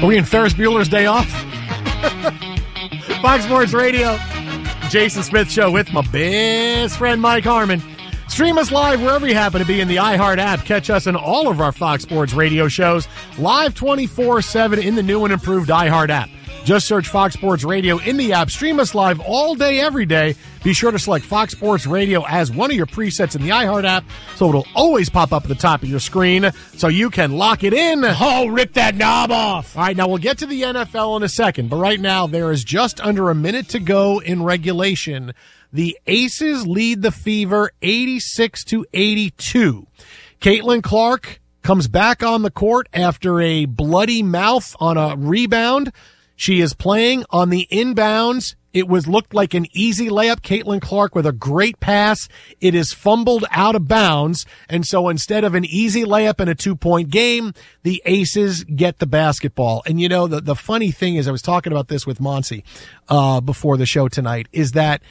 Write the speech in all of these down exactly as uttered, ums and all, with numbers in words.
Are we in Ferris Bueller's Day Off? Fox Sports Radio, Jason Smith Show with my best friend Mike Harmon. Stream us live wherever you happen to be in the iHeart app. Catch us in all of our Fox Sports Radio shows live twenty-four seven in the new and improved iHeart app. Just search Fox Sports Radio in the app. Stream us live all day, every day. Be sure to select Fox Sports Radio as one of your presets in the iHeart app so it'll always pop up at the top of your screen so you can lock it in. Oh, rip that knob off. All right, now we'll get to the N F L in a second, but right now there is just under a minute to go in regulation. The Aces lead the Fever eighty-six to eighty-two. Caitlin Clark comes back on the court after a bloody mouth on a rebound. She is playing on the inbounds. It was looked like an easy layup. Caitlin Clark with a great pass. It is fumbled out of bounds. And so instead of an easy layup and a two-point game, the Aces get the basketball. And, you know, the, the funny thing is, I was talking about this with Monsi uh, before the show tonight, is that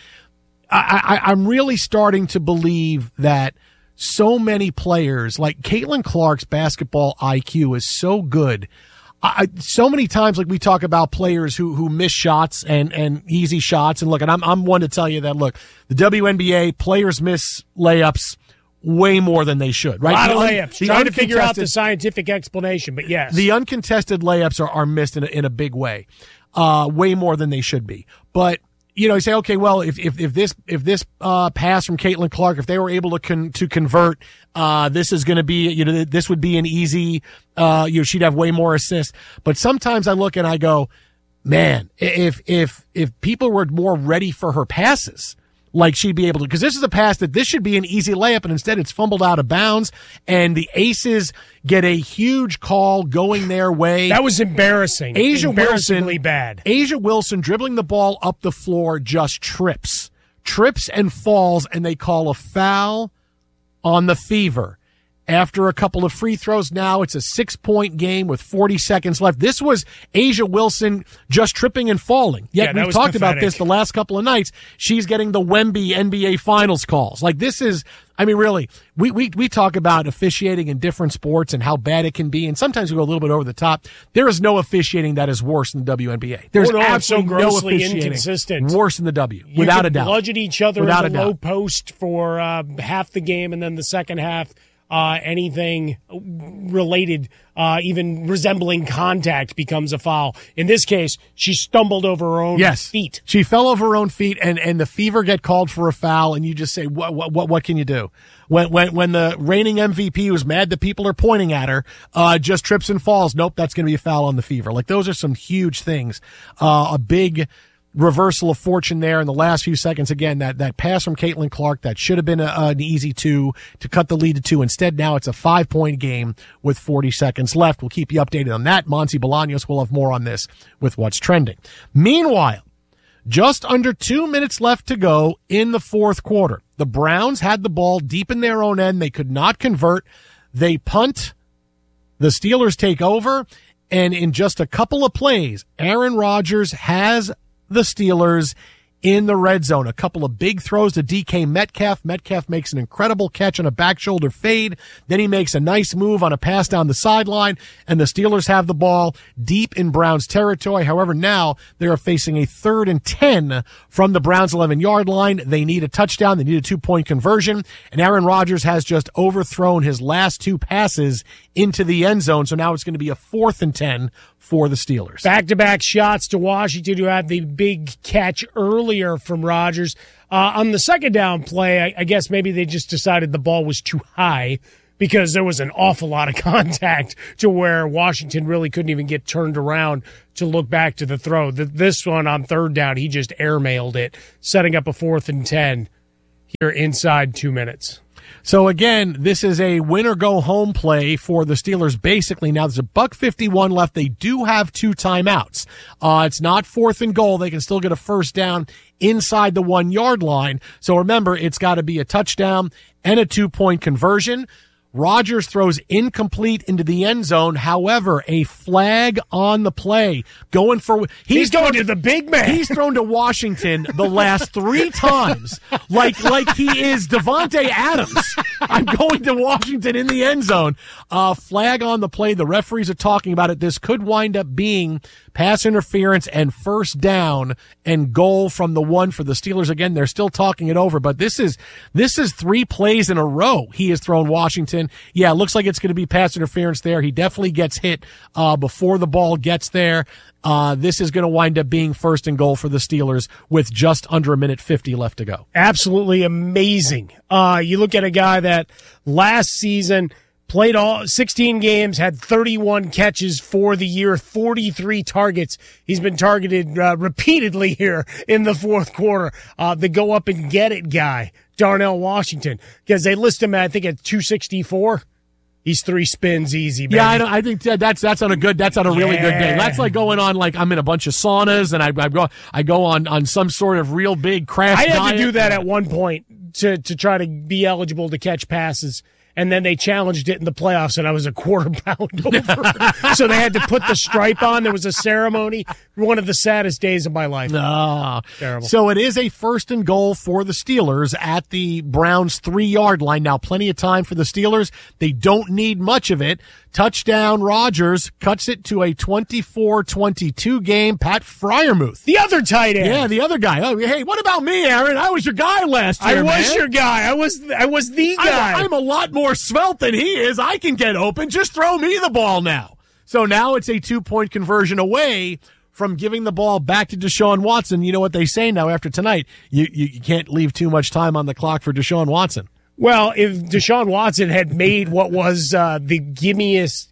I, I, I'm really starting to believe that so many players, like Caitlin Clark's basketball I Q is so good. I, so many times, like we talk about players who, who miss shots and, and easy shots. And look, and I'm, I'm one to tell you that, look, the W N B A players miss layups way more than they should, right? A lot the of un, layups. Trying to figure out the scientific explanation, but yes. The uncontested layups are, are missed in a, in a big way, uh, way more than they should be. But, you know, you say, okay, well, if, if, if this, if this, uh, pass from Caitlin Clark, if they were able to con, to convert, uh, this is going to be, you know, this would be an easy, uh, you know, she'd have way more assists. But sometimes I look and I go, man, if, if, if people were more ready for her passes, like she'd be able to, because this is a pass that this should be an easy layup, and instead it's fumbled out of bounds, and the Aces get a huge call going their way. That was embarrassing. A'ja Embarrassingly Wilson, bad. A'ja Wilson dribbling the ball up the floor just trips. Trips and falls, and they call a foul on the Fever. After a couple of free throws, now it's a six-point game with forty seconds left. This was A'ja Wilson just tripping and falling. Yet yeah, we've talked pathetic. about this the last couple of nights. She's getting the Wemby N B A Finals calls. Like, this is, I mean, really, we, we, we talk about officiating in different sports and how bad it can be, and sometimes we go a little bit over the top. There is no officiating that is worse than the W N B A. There's oh, no, absolutely so no grossly officiating inconsistent. worse than the W, you without a doubt. Bludgeon each other without in the a low doubt. post for uh, half the game, and then the second half, Uh, anything related, uh, even resembling contact becomes a foul. In this case, she stumbled over her own yes. feet. She fell over her own feet, and, and the Fever get called for a foul, and you just say, what, what, what, what can you do? When, when, when the reigning M V P who's mad that people are pointing at her, uh, just trips and falls. Nope, that's going to be a foul on the Fever. Like, those are some huge things. Uh, a big reversal of fortune there in the last few seconds. Again, that, that pass from Caitlin Clark, that should have been a, an easy two to cut the lead to two. Instead, now it's a five-point game with forty seconds left. We'll keep you updated on that. Monty Bolaños will have more on this with what's trending. Meanwhile, just under two minutes left to go in the fourth quarter. The Browns had the ball deep in their own end. They could not convert. They punt. The Steelers take over. And in just a couple of plays, Aaron Rodgers has the Steelers in the red zone. A couple of big throws to D K Metcalf. Metcalf makes an incredible catch on a back shoulder fade. Then he makes a nice move on a pass down the sideline, and the Steelers have the ball deep in Browns territory. However, now they are facing a third and ten from the Browns eleven-yard line. They need a touchdown. They need a two-point conversion, and Aaron Rodgers has just overthrown his last two passes into the end zone, so now it's going to be a fourth and ten for the Steelers. Back-to-back shots to Washington, who had the big catch earlier from Rodgers. Uh, on the second down play, I, I guess maybe they just decided the ball was too high because there was an awful lot of contact to where Washington really couldn't even get turned around to look back to the throw. The, this one on third down, he just airmailed it, setting up a fourth and ten here inside two minutes. So again, this is a win or go home play for the Steelers. Basically, now there's a buck fifty-one left. They do have two timeouts. Uh, it's not fourth and goal. They can still get a first down inside the one yard line. So remember, it's got to be a touchdown and a two point conversion. Rodgers throws incomplete into the end zone. However, a flag on the play. Going for he's, he's going to the big man. He's thrown to Washington the last three times, like like he is Devontae Adams. I'm going to Washington in the end zone. Uh, flag on the play. The referees are talking about it. This could wind up being pass interference and first down and goal from the one for the Steelers. Again, they're still talking it over, but this is this is three plays in a row he has thrown Washington. Yeah, it looks like it's going to be pass interference there. He definitely gets hit uh, before the ball gets there. Uh, this is going to wind up being first and goal for the Steelers with just under a minute fifty left to go. Absolutely amazing. Uh, you look at a guy that last season played all sixteen games, had thirty-one catches for the year, forty-three targets. He's been targeted uh, repeatedly here in the fourth quarter. Uh, the go up and get it guy, Darnell Washington, because they list him, at, I think, at two sixty-four. He's three spins easy, baby. Yeah, I, don't, I think that's that's on a good that's on a really yeah. good day. That's like going on like I'm in a bunch of saunas and I, I go I go on, on some sort of real big crash. I had diet. to do that at one point to to try to be eligible to catch passes. And then they challenged it in the playoffs, and I was a quarter pound over. So they had to put the stripe on. There was a ceremony. One of the saddest days of my life. Oh, terrible. So it is a first and goal for the Steelers at the Browns' three-yard line. Now, plenty of time for the Steelers. They don't need much of it. Touchdown, Rodgers cuts it to a twenty-four twenty-two game. Pat Freiermuth. The other tight end. Yeah, the other guy. Oh, hey, what about me, Aaron? I was your guy last year, I was man. your guy. I was I was the guy. I'm, I'm a lot more svelte than he is. I can get open. Just throw me the ball now. So now it's a two-point conversion away from giving the ball back to Deshaun Watson. You know what they say now after tonight? You, you, you can't leave too much time on the clock for Deshaun Watson. Well, if Deshaun Watson had made what was uh, the gimmiest,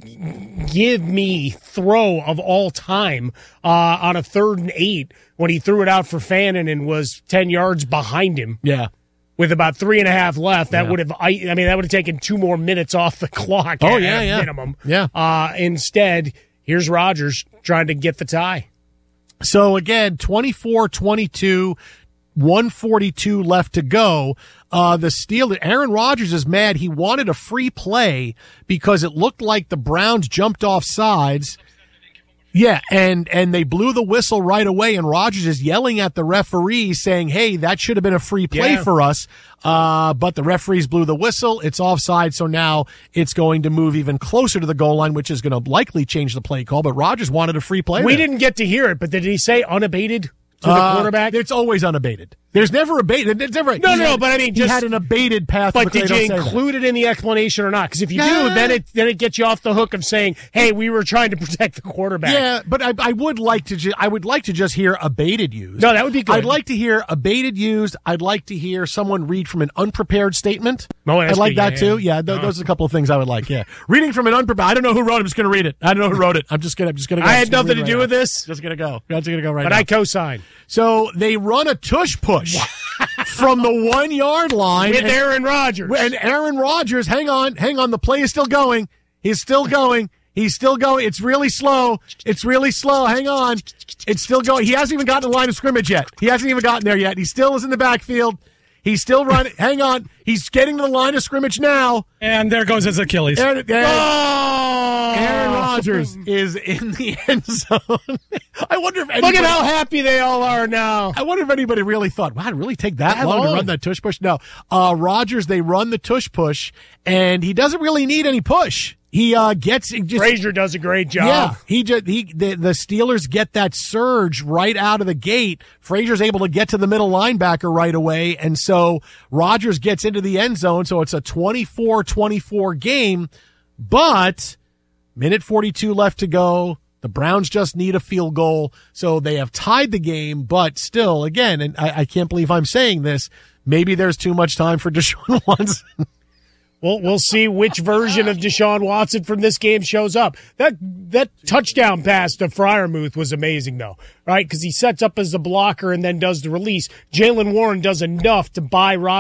give me throw of all time uh, on a third and eight when he threw it out for Fannin and was ten yards behind him. Yeah. With about three and a half left, that yeah. would have, I, I mean, that would have taken two more minutes off the clock. Oh, at, yeah, at yeah. minimum. Yeah. Uh, instead, here's Rodgers trying to get the tie. So again, twenty-four twenty-two, one forty-two left to go. Uh, the Steelers, Aaron Rodgers is mad. He wanted a free play because it looked like the Browns jumped off sides. Yeah, and, and they blew the whistle right away, and Rodgers is yelling at the referee saying, hey, that should have been a free play yeah. for us. Uh, but the referees blew the whistle. It's offside, so now it's going to move even closer to the goal line, which is going to likely change the play call. But Rodgers wanted a free play. We there. didn't get to hear it, but did he say unabated to the uh, quarterback? It's always unabated. There's never abated. It's never. No, no, had, no, but I mean, he just, had an abated path. But did you don't include it in the explanation or not? Because if you yeah. do, then it then it gets you off the hook of saying, "Hey, we were trying to protect the quarterback." Yeah, but I, I would like to. Ju- I would like to just hear abated used. No, that would be good. I'd like to hear abated used. I'd like to hear someone read from an unprepared statement. Oh, I'd like good. that yeah, too. Yeah, Yeah, th- uh-huh. those are a couple of things I would like. Yeah, reading from an unprepared. I don't know who wrote it. I'm just going to read it. I don't know who wrote it. I'm just going to. I'm just going to. I had nothing to do with this. Just going to go. Just going to go right but now. I co-sign. So they run a tush push from the one yard line With and, Aaron Rodgers. and Aaron Rodgers. Hang on, hang on. The play is still going. He's still going. He's still going. It's really slow. It's really slow. Hang on. It's still going. He hasn't even gotten the line of scrimmage yet. He hasn't even gotten there yet. He still is in the backfield. He's still running. Hang on. He's getting to the line of scrimmage now. And there goes his Achilles. Aaron, Aaron, Oh! Aaron Rodgers is in the end zone. I wonder if anybody, Look at how happy they all are now. I wonder if anybody really thought, wow, did it really take that That long to long? run that tush push? No. Uh, Rodgers, they run the tush push, and he doesn't really need any push. He uh, gets he just Frazier does a great job. yeah. He just he the, the Steelers get that surge right out of the gate. Frazier's able to get to the middle linebacker right away, and so Rodgers gets into the end zone. So it's a twenty-four twenty-four game, but minute forty-two left to go. The Browns just need a field goal, so they have tied the game. But still, again, and I, I can't believe I'm saying this. Maybe there's too much time for Deshaun Watson. We'll, we'll see which version of Deshaun Watson from this game shows up. That that touchdown pass to Freiermuth was amazing, though, right? Because he sets up as the blocker and then does the release. Jaylen Warren does enough to buy Rodgers